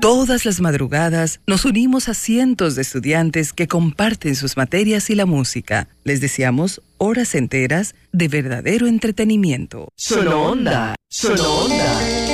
Todas las madrugadas nos unimos a cientos de estudiantes que comparten sus materias y la música. Les deseamos horas enteras de verdadero entretenimiento. Solo Onda, Solo Onda.